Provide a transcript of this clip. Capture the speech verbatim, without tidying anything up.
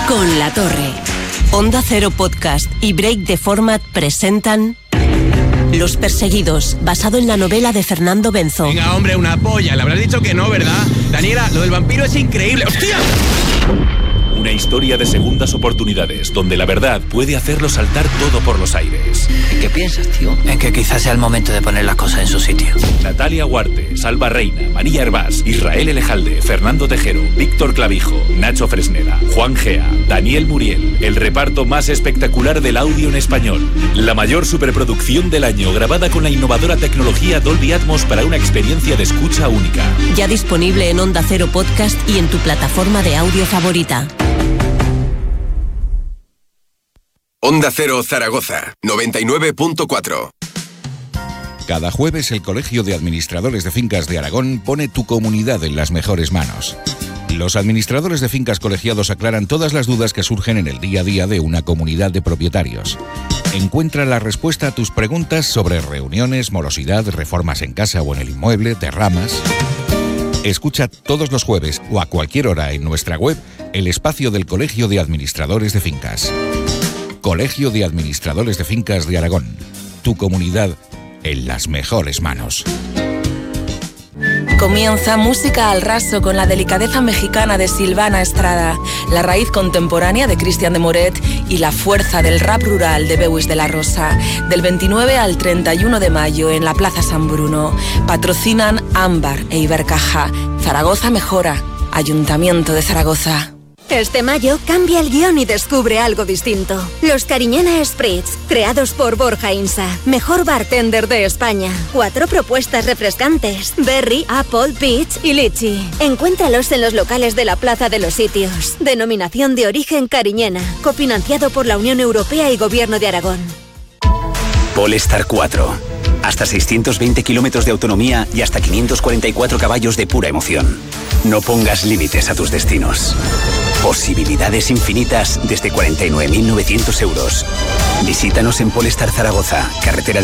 Con La Torre. Onda Cero Podcast y Break the Format presentan Los Perseguidos, basado en la novela de Fernando Benzo. Venga, hombre, una polla. Le habrás dicho que no, ¿verdad? Daniela, lo del vampiro es increíble. ¡Hostia! Una historia de segundas oportunidades, donde la verdad puede hacerlo saltar todo por los aires. ¿En qué piensas, tío? En que quizás sea el momento de poner las cosas en su sitio. Natalia Huarte, Salva Reina, María Hervás, Israel Elejalde, Fernando Tejero, Víctor Clavijo, Nacho Fresneda, Juan Gea, Daniel Muriel. El reparto más espectacular del audio en español. La mayor superproducción del año, grabada con la innovadora tecnología Dolby Atmos para una experiencia de escucha única. Ya disponible en Onda Cero Podcast y en tu plataforma de audio favorita. Onda Cero Zaragoza, noventa y nueve punto cuatro. Cada jueves el Colegio de Administradores de Fincas de Aragón pone tu comunidad en las mejores manos. Los administradores de fincas colegiados aclaran todas las dudas que surgen en el día a día de una comunidad de propietarios. Encuentra la respuesta a tus preguntas sobre reuniones, morosidad, reformas en casa o en el inmueble, derramas. Escucha todos los jueves o a cualquier hora en nuestra web el espacio del Colegio de Administradores de Fincas. Colegio de Administradores de Fincas de Aragón. Tu comunidad en las mejores manos. Comienza Música al Raso con la delicadeza mexicana de Silvana Estrada, la raíz contemporánea de Cristian de Moret y la fuerza del rap rural de Beuys de la Rosa. Del veintinueve al treinta y uno de mayo en la Plaza San Bruno. Patrocinan Ámbar e Ibercaja. Zaragoza mejora. Ayuntamiento de Zaragoza. Este mayo cambia el guión y descubre algo distinto. Los Cariñena Spritz, creados por Borja Insa, mejor bartender de España. Cuatro propuestas refrescantes: berry, apple, peach y litchi. Encuéntralos en los locales de la Plaza de los Sitios. Denominación de origen Cariñena, cofinanciado por la Unión Europea y Gobierno de Aragón. Polestar cuatro. Hasta seiscientos veinte kilómetros de autonomía y hasta quinientos cuarenta y cuatro caballos de pura emoción. No pongas límites a tus destinos. Posibilidades infinitas desde cuarenta y nueve mil novecientos euros. Visítanos en Polestar Zaragoza, carretera de